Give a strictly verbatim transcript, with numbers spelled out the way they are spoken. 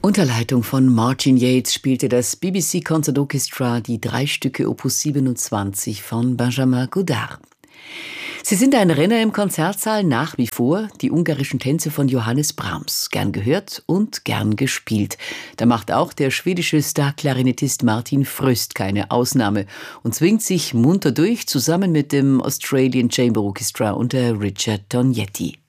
Unter Leitung von Martin Yates spielte das B B C Concert Orchestra die drei Stücke Opus siebenundzwanzig von Benjamin Godard. Sie sind ein Renner im Konzertsaal nach wie vor, die ungarischen Tänze von Johannes Brahms, gern gehört und gern gespielt. Da macht auch der schwedische Star-Klarinettist Martin Fröst keine Ausnahme und zwingt sich munter durch, zusammen mit dem Australian Chamber Orchestra unter Richard Tognetti.